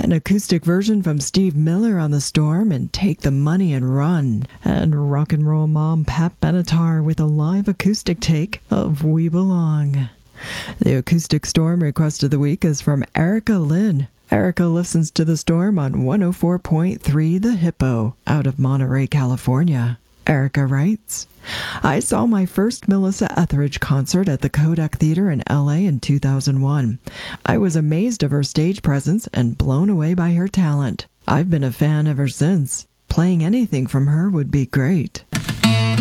An acoustic version from Steve Miller on The Storm and Take the Money and Run. And rock and roll mom Pat Benatar with a live acoustic take of We Belong. The acoustic Storm request of the week is from Erica Lynn. Erica listens to The Storm on 104.3 The Hippo out of Monterey, California. Erica writes, I saw my first Melissa Etheridge concert at the Kodak Theater in LA in 2001. I was amazed of her stage presence and blown away by her talent. I've been a fan ever since. Playing anything from her would be great.